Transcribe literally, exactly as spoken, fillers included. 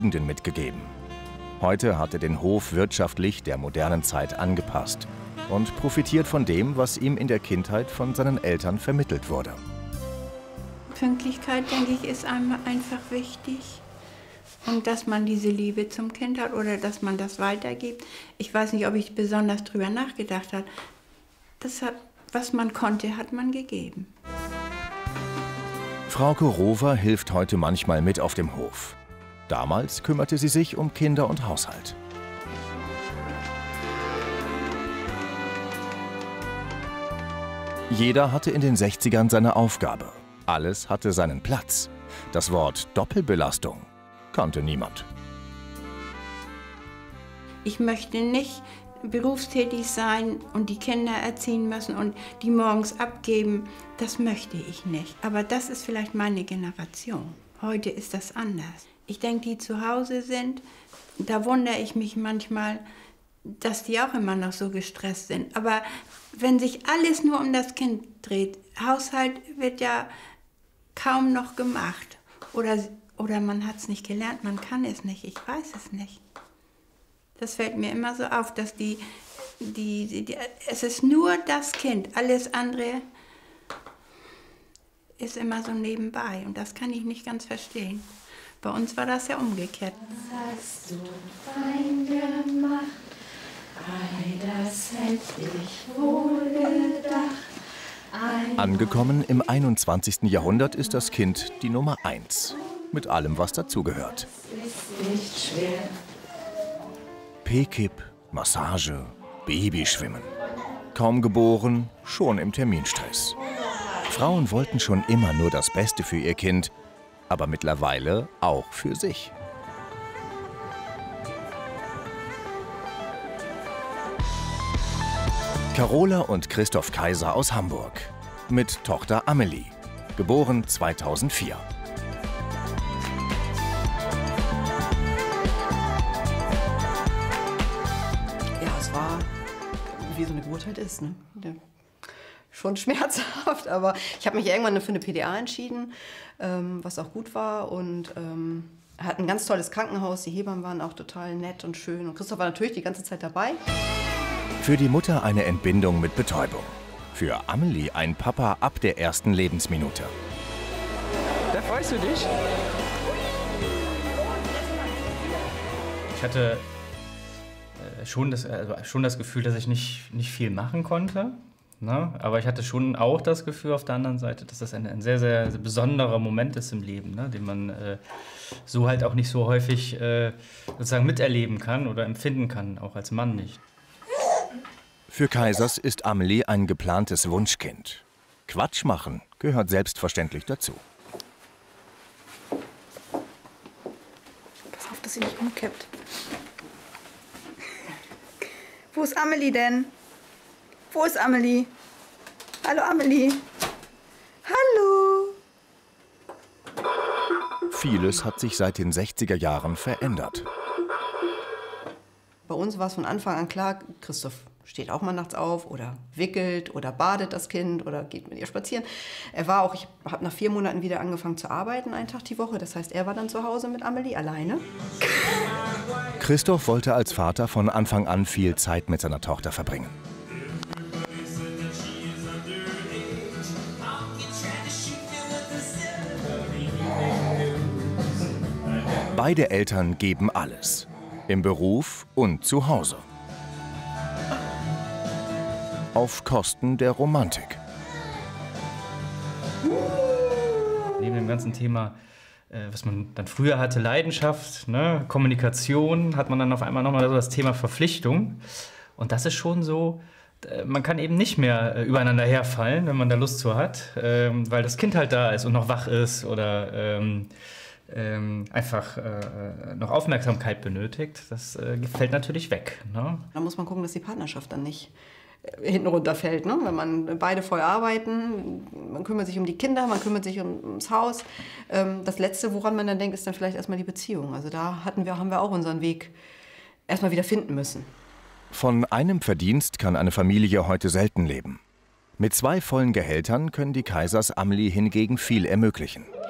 Tugenden mitgegeben. Heute hat er den Hof wirtschaftlich der modernen Zeit angepasst und profitiert von dem, was ihm in der Kindheit von seinen Eltern vermittelt wurde. Pünktlichkeit, denke ich, ist einem einfach wichtig. Und dass man diese Liebe zum Kind hat oder dass man das weitergibt. Ich weiß nicht, ob ich besonders drüber nachgedacht habe. Das hat, was man konnte, hat man gegeben. Frauke Rover hilft heute manchmal mit auf dem Hof. Damals kümmerte sie sich um Kinder und Haushalt. Jeder hatte in den sechzigern seine Aufgabe. Alles hatte seinen Platz. Das Wort Doppelbelastung kannte niemand. Ich möchte nicht berufstätig sein und die Kinder erziehen müssen und die morgens abgeben. Das möchte ich nicht. Aber das ist vielleicht meine Generation. Heute ist das anders. Ich denke, die zu Hause sind, da wundere ich mich manchmal, dass die auch immer noch so gestresst sind. Aber wenn sich alles nur um das Kind dreht, Haushalt wird ja kaum noch gemacht. Oder, oder man hat es nicht gelernt, man kann es nicht, ich weiß es nicht. Das fällt mir immer so auf, dass die, die, die, die es ist nur das Kind, alles andere ist immer so nebenbei. Und das kann ich nicht ganz verstehen. Bei uns war das ja umgekehrt. Was hast du fein gemacht? Ei, das hätte ich wohl gedacht. Ei, Angekommen im einundzwanzigsten Jahrhundert ist das Kind die Nummer eins. Mit allem, was dazugehört. ist nicht schwer. P-Kip, Massage, Babyschwimmen. Kaum geboren, schon im Terminstress. Frauen wollten schon immer nur das Beste für ihr Kind, aber mittlerweile auch für sich. Carola und Christoph Kaiser aus Hamburg. Mit Tochter Amelie, geboren zweitausendvier. Ja, es war, wie so eine Geburt halt ist, ne? Schon schmerzhaft, aber ich habe mich irgendwann für eine P D A entschieden, ähm, was auch gut war. Und ähm, hat ein ganz tolles Krankenhaus, die Hebammen waren auch total nett und schön. Und Christoph war natürlich die ganze Zeit dabei. Für die Mutter eine Entbindung mit Betäubung. Für Amelie ein Papa ab der ersten Lebensminute. Da freust du dich? Ich hatte äh, schon, das, also schon das Gefühl, dass ich nicht, nicht viel machen konnte. Ne? Aber ich hatte schon auch das Gefühl auf der anderen Seite, dass das ein, ein sehr, sehr, sehr besonderer Moment ist im Leben, ne? Den man äh, so halt auch nicht so häufig äh, sozusagen miterleben kann oder empfinden kann, auch als Mann nicht. Für Kaisers ist Amelie ein geplantes Wunschkind. Quatsch machen gehört selbstverständlich dazu. Pass auf, dass sie nicht umkippt. Wo ist Amelie denn? Wo ist Amelie? Hallo Amelie. Hallo. Vieles hat sich seit den sechziger Jahren verändert. Bei uns war es von Anfang an klar, Christoph steht auch mal nachts auf oder wickelt oder badet das Kind oder geht mit ihr spazieren. Er war auch, ich habe nach vier Monaten wieder angefangen zu arbeiten, einen Tag die Woche. Das heißt, er war dann zu Hause mit Amelie alleine. Christoph wollte als Vater von Anfang an viel Zeit mit seiner Tochter verbringen. Beide Eltern geben alles. Im Beruf und zu Hause. Auf Kosten der Romantik. Neben dem ganzen Thema, äh, was man dann früher hatte, Leidenschaft, ne, Kommunikation, hat man dann auf einmal nochmal so das Thema Verpflichtung. Und das ist schon so, äh, man kann eben nicht mehr äh, übereinander herfallen, wenn man da Lust zu hat, ähm, weil das Kind halt da ist und noch wach ist oder ähm, ähm, einfach äh, noch Aufmerksamkeit benötigt. Das äh, fällt natürlich weg. Ne? Da muss man gucken, dass die Partnerschaft dann nicht hinten runterfällt, ne? Wenn man beide voll arbeiten, man kümmert sich um die Kinder, man kümmert sich um, ums Haus. Ähm, das Letzte, woran man dann denkt, ist dann vielleicht erstmal die Beziehung. Also da hatten wir, haben wir auch unseren Weg erstmal wieder finden müssen. Von einem Verdienst kann eine Familie heute selten leben. Mit zwei vollen Gehältern können die Kaisers Amelie hingegen viel ermöglichen.